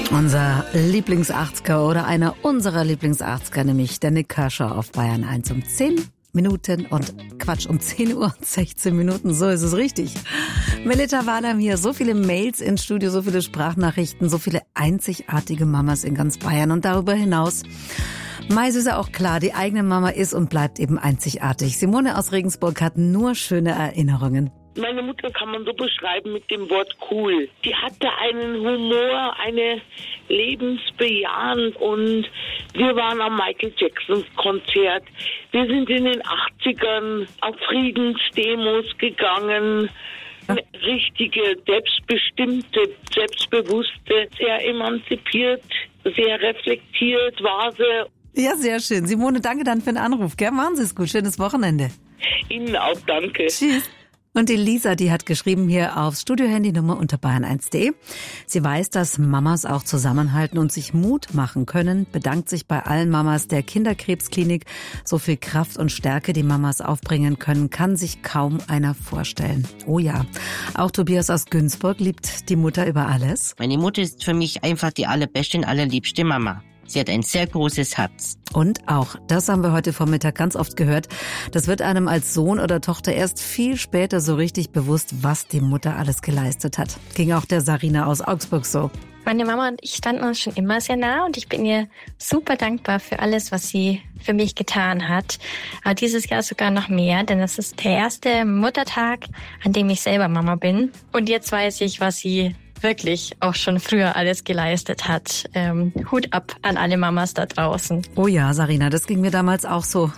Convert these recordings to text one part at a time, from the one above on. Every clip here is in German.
Unser Lieblings-80er oder einer unserer Lieblings-80er, nämlich der Nik Kershaw auf Bayern 1 um 10 Minuten und um 10 Uhr und 16 Minuten, so ist es richtig. Melita Wahlheim hier, so viele Mails ins Studio, so viele Sprachnachrichten, so viele einzigartige Mamas in ganz Bayern und darüber hinaus. Mais ist ja auch klar, die eigene Mama ist und bleibt eben einzigartig. Simone aus Regensburg hat nur schöne Erinnerungen. Meine Mutter kann man so beschreiben mit dem Wort cool. Die hatte einen Humor, eine lebensbejahend und wir waren am Michael Jackson Konzert. Wir sind in den 80ern auf Friedensdemos gegangen. Eine richtige, selbstbestimmte, selbstbewusste, sehr emanzipiert, sehr reflektiert war sie. Ja, sehr schön. Simone, danke dann für den Anruf. Gell? Machen Sie es gut. Schönes Wochenende. Ihnen auch, danke. Tschüss. Und die Lisa, die hat geschrieben hier aufs Studio-Handynummer unter bayern1.de. Sie weiß, dass Mamas auch zusammenhalten und sich Mut machen können, bedankt sich bei allen Mamas der Kinderkrebsklinik. So viel Kraft und Stärke, die Mamas aufbringen können, kann sich kaum einer vorstellen. Oh ja, auch Tobias aus Günzburg liebt die Mutter über alles. Meine Mutter ist für mich einfach die allerbeste und allerliebste Mama. Sie hat ein sehr großes Herz. Und auch, das haben wir heute Vormittag ganz oft gehört, das wird einem als Sohn oder Tochter erst viel später so richtig bewusst, was die Mutter alles geleistet hat. Ging auch der Sarina aus Augsburg so. Meine Mama und ich standen uns schon immer sehr nah und ich bin ihr super dankbar für alles, was sie für mich getan hat. Aber dieses Jahr sogar noch mehr, denn es ist der erste Muttertag, an dem ich selber Mama bin. Und jetzt weiß ich, was sie wirklich auch schon früher alles geleistet hat. Hut ab an alle Mamas da draußen. Oh ja, Sarina, das ging mir damals auch so,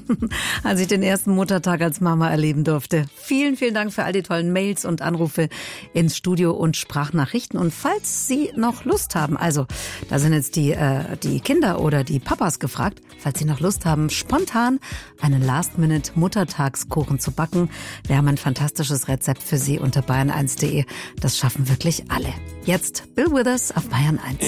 als ich den ersten Muttertag als Mama erleben durfte. Vielen, vielen Dank für all die tollen Mails und Anrufe ins Studio und Sprachnachrichten. Und falls Sie noch Lust haben, also da sind jetzt die Kinder oder die Papas gefragt, falls Sie noch Lust haben, spontan einen Last-Minute-Muttertagskuchen zu backen, wir haben ein fantastisches Rezept für Sie unter bayern1.de. Das schaffen wirklich alle. Jetzt Bill Withers auf Bayern 1.